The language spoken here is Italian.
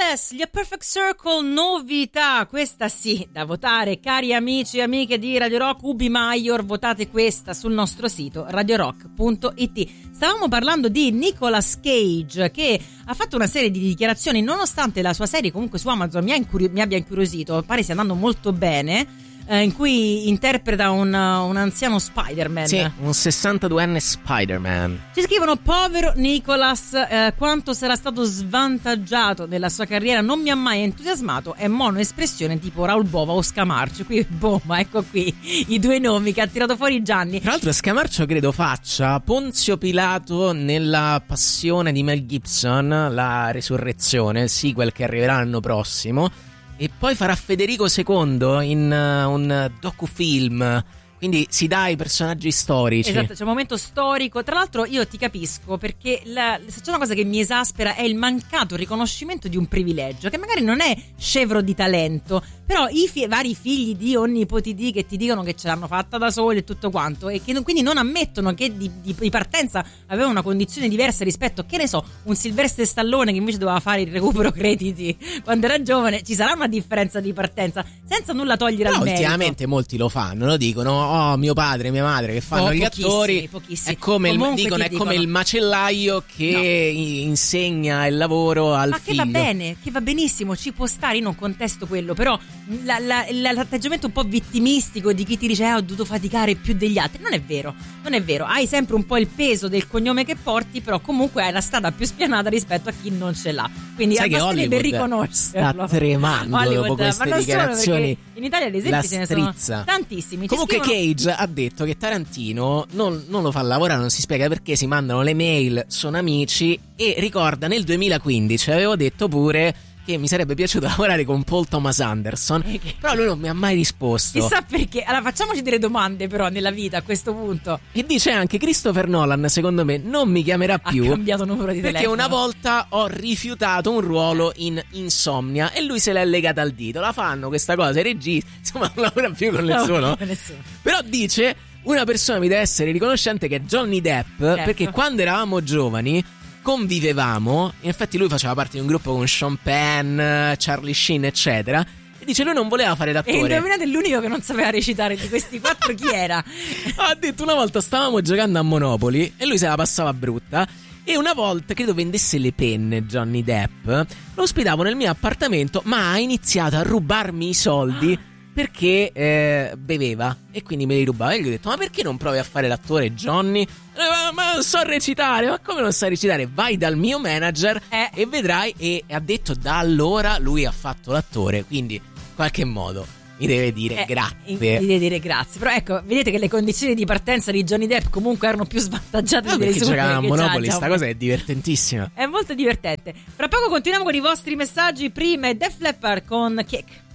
Lawless, gli A Perfect Circle, novità, questa sì, da votare, cari amici e amiche di Radio Rock, Ubi Maior, votate questa sul nostro sito radiorock.it. Stavamo parlando di Nicolas Cage, che ha fatto una serie di dichiarazioni, nonostante la sua serie comunque su Amazon mi abbia incuriosito, pare stia andando molto bene, in cui interpreta un anziano Spider-Man. Sì, un 62enne Spider-Man. Ci scrivono: povero Nicolas, quanto sarà stato svantaggiato nella sua carriera, non mi ha mai entusiasmato, è monoespressione tipo Raul Bova o Scamarcio. Qui bomba, ecco qui i due nomi che ha tirato fuori Gianni. Tra l'altro Scamarcio credo faccia Ponzio Pilato nella Passione di Mel Gibson, la Resurrezione, il sequel che arriverà l'anno prossimo. E poi farà Federico II in un docufilm. Quindi si dà ai personaggi storici. Esatto, c'è un momento storico. Tra l'altro io ti capisco, perché se c'è una cosa che mi esaspera è il mancato riconoscimento di un privilegio, che magari non è scevro di talento, però i vari figli di o nipoti di che ti dicono che ce l'hanno fatta da soli e tutto quanto, e che quindi non ammettono che di partenza aveva una condizione diversa rispetto, che ne so, un Sylvester Stallone che invece doveva fare il recupero crediti quando era giovane. Ci sarà una differenza di partenza, senza nulla togliere al merito. Ultimamente molti lo fanno, lo dicono: oh, mio padre, mia madre che fanno gli attori. Pochissimi. È come come il macellaio che insegna il lavoro al figlio. Ma che va bene, che va benissimo, ci può stare, io non contesto quello, però l'atteggiamento un po' vittimistico di chi ti dice ho dovuto faticare più degli altri, non è vero, hai sempre un po' il peso del cognome che porti, però comunque hai la strada più spianata rispetto a chi non ce l'ha, quindi basterebbe riconoscerlo. Sta tremando Hollywood, dopo queste dichiarazioni. In Italia ad esempio ce ne sono tantissimi. Comunque Cage ha detto che Tarantino non lo fa lavorare, non si spiega perché, si mandano le mail, sono amici, e ricorda nel 2015 avevo detto pure che mi sarebbe piaciuto lavorare con Paul Thomas Anderson, però lui non mi ha mai risposto. Chissà perché. Allora facciamoci delle domande però nella vita a questo punto. E dice anche: Christopher Nolan secondo me non mi chiamerà più, ha cambiato numero di telefono, perché una volta ho rifiutato un ruolo in Insomnia e lui se l'è legata al dito. La fanno questa cosa i registi, insomma non lavora più con nessuno. Però dice: una persona mi deve essere riconoscente, che è Johnny Depp, perché quando eravamo giovani convivevamo, in effetti lui faceva parte di un gruppo con Sean Penn, Charlie Sheen eccetera, e dice lui non voleva fare l'attore. E indovinate l'unico che non sapeva recitare di questi quattro chi era? Ha detto: una volta stavamo giocando a Monopoli e lui se la passava brutta, e una volta credo vendesse le penne Johnny Depp, lo ospitavo nel mio appartamento, ma ha iniziato a rubarmi i soldi perché beveva e quindi me li rubava. E gli ho detto: ma perché non provi a fare l'attore, Johnny? Ma non so recitare. Ma come non sai recitare? Vai dal mio manager e vedrai. E ha detto da allora lui ha fatto l'attore, quindi in qualche modo mi deve dire grazie. Mi deve dire grazie. Però ecco, vedete che le condizioni di partenza di Johnny Depp comunque erano più svantaggiate delle sue. Perché giocava a Monopoli, sta cosa è divertentissima. È molto divertente. Fra poco continuiamo con i vostri messaggi. Prima è Def Leppard con Kick.